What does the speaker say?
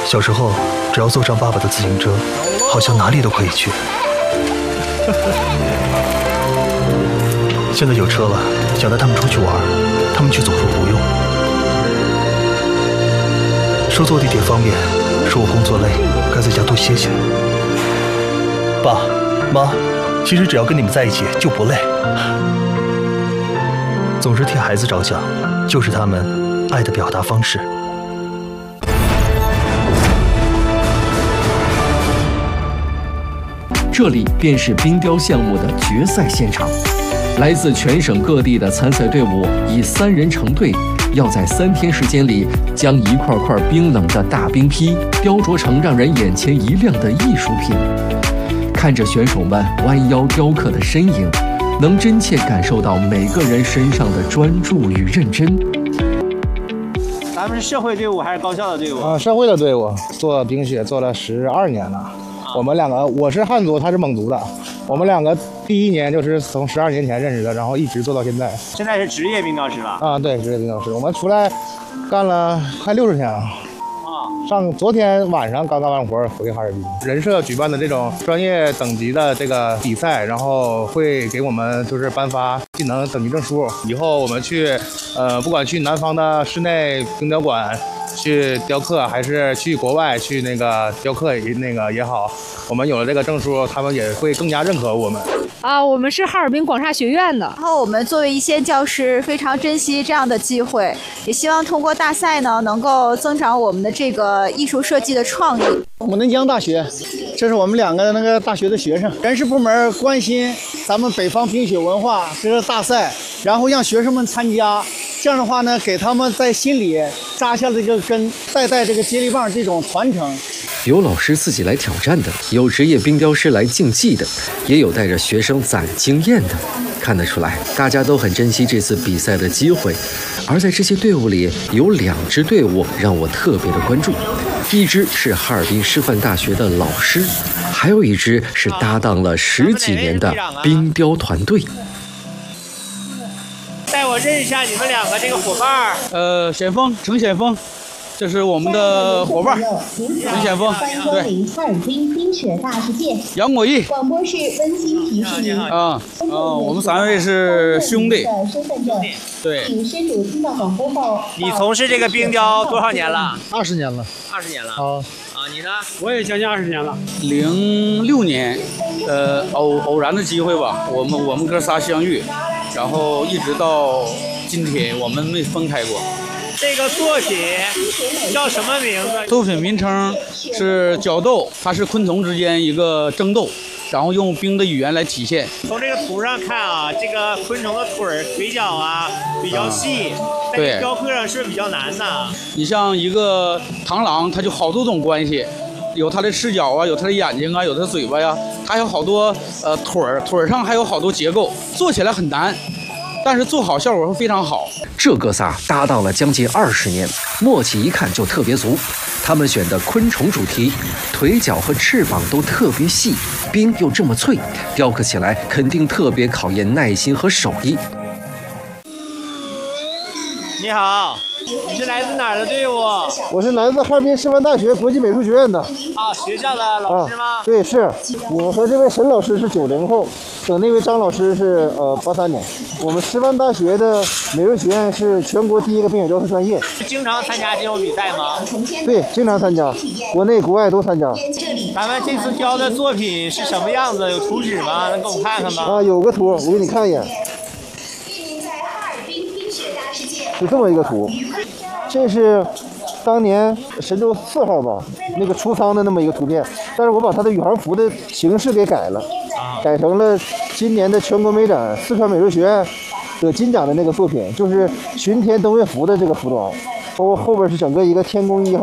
小时候，只要坐上爸爸的自行车，好像哪里都可以去。现在有车了，想带他们出去玩，他们却总说不用。说坐地铁方便，说我工作累，该在家多歇歇。爸妈，其实只要跟你们在一起就不累。总是替孩子着想，就是他们爱的表达方式。 这里便是冰雕项目的决赛现场，来自全省各地的参赛队伍以3人成队，要在3天时间里将一块块冰冷的大冰坯雕琢成让人眼前一亮的艺术品。看着选手们弯腰雕刻的身影，能真切感受到每个人身上的专注与认真。 咱们是社会队伍还是高校的队伍？ 社会的队伍，做冰雪做了12年了。我们两个，我是汉族，他是蒙族的。我们两个第1年就是从12年前认识的，然后一直做到现在。 现在是职业冰雕师了。 对，职业冰雕师。我们出来干了快60天了。昨天晚上刚干完活回哈尔滨。人社举办的这种专业等级的这个比赛，然后会给我们就是颁发技能等级证书。以后我们去不管去南方的室内冰雕馆去雕刻，还是去国外去那个雕刻也好，我们有了这个证书，他们也会更加认可我们。 我们是哈尔滨广厦学院的。 然后我们作为一线教师，非常珍惜这样的机会，也希望通过大赛呢，能够增长我们的这个艺术设计的创意。 牡丹江大学，这是我们2个那个大学的学生。人事部门关心咱们北方冰雪文化这个大赛，然后让学生们参加，这样的话呢，给他们在心里扎下了这个根，代这个接力棒这种传承。 有老师自己来挑战的，有职业冰雕师来竞技的，也有带着学生攒经验的。看得出来，大家都很珍惜这次比赛的机会。而在这些队伍里，有2支队伍让我特别的关注，一支是哈尔滨师范大学的老师，还有一支是搭档了10几年的冰雕团队。 带我认识一下你们2个这个伙伴。 险峰，程险峰。这是我们的伙伴，陈险峰，对。 哈尔滨冰雪大世界。 杨果毅。 广播室温馨提示您。 我们3位是兄弟。对。 请施主听到广播后。 你从事这个冰雕多少年了 ？20年了。 20年了。你呢？ 我也将近20年了。06年，偶然的机会吧，我们哥仨相遇，然后一直到今天，我们没分开过。 这个作品叫什么名字？ 作品名称是角斗，它是昆虫之间一个争斗，然后用冰的语言来体现。 从这个图上看啊，这个昆虫的腿脚啊比较细，在这雕刻上是不是比较难呢？ 你像一个螳螂，它就好多种关系，有它的翅脚啊，有它的眼睛啊，有它的嘴巴呀，它有好多腿上还有好多结构，做起来很难。但是做好效果会非常好。 这哥仨搭档了将近20年，默契一看就特别足。他们选的昆虫主题，腿脚和翅膀都特别细，冰又这么脆，雕刻起来肯定特别考验耐心和手艺。 你好，你是来自哪儿的队伍？ 我是来自哈尔滨师范大学国际美术学院的。 学校的老师吗？ 对，是。我和这位沈老师是90后，等那位张老师是83年。我们师范大学的美术学院是全国第1个冰雪雕刻专业。 经常参加这种比赛吗？ 对，经常参加，国内国外都参加。 咱们这次雕的作品是什么样子？有图纸吗？能给我们看看吗？ 有个图，我给你看一眼。是这么一个图，这是当年神舟4号吧，那个出舱的那么一个图片，但是我把它的宇航服的形式给改了，改成了今年的全国美展四川美术学院得金奖的那个作品，就是巡天登月服的这个服装，包括后边是整个一个天宫1号。